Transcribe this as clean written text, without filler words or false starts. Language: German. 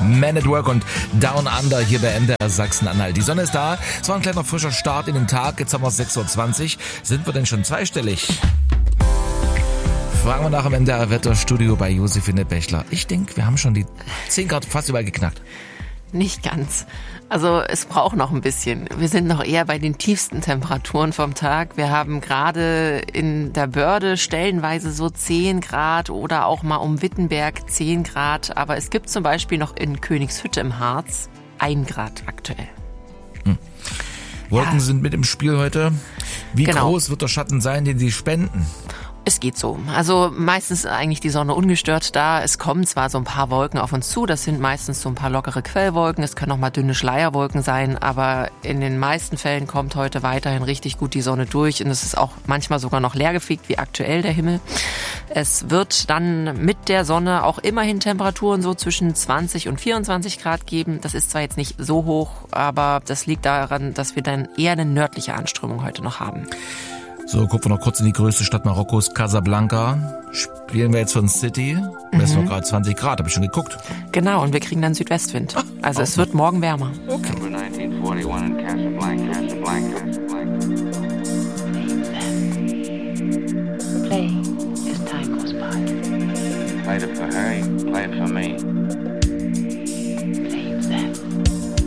Man at Work und Down Under hier bei MDR Sachsen-Anhalt. Die Sonne ist da. Es war ein kleiner frischer Start in den Tag. Jetzt haben wir es 6.20 Uhr. Sind wir denn schon zweistellig? Fragen wir nach im MDR Wetterstudio bei Josephine Bechler. Ich denke, wir haben schon die 10 Grad fast überall geknackt. Nicht ganz. Also es braucht noch ein bisschen. Wir sind noch eher bei den tiefsten Temperaturen vom Tag. Wir haben gerade in der Börde stellenweise so 10 Grad oder auch mal um Wittenberg 10 Grad. Aber es gibt zum Beispiel noch in Königshütte im Harz 1 Grad aktuell. Wolken sind mit im Spiel heute. Wie Genau. groß wird der Schatten sein, den Sie spenden? Es geht so. Also meistens ist eigentlich die Sonne ungestört da. Es kommen zwar so ein paar Wolken auf uns zu, das sind meistens so ein paar lockere Quellwolken. Es können auch mal dünne Schleierwolken sein, aber in den meisten Fällen kommt heute weiterhin richtig gut die Sonne durch und es ist auch manchmal sogar noch leergefegt, wie aktuell der Himmel. Es wird dann mit der Sonne auch immerhin Temperaturen so zwischen 20 und 24 Grad geben. Das ist zwar jetzt nicht so hoch, aber das liegt daran, dass wir dann eher eine nördliche Anströmung heute noch haben. So, gucken wir noch kurz in die größte Stadt Marokkos, Casablanca. Spielen wir jetzt von City. Messen wir gerade 20 Grad, habe ich schon geguckt. Genau, und wir kriegen dann Südwestwind. Also es wird morgen wärmer. Okay. Number 1941 in Casablanca, Casablanca. Play as time goes by. Play it for her, play it for me.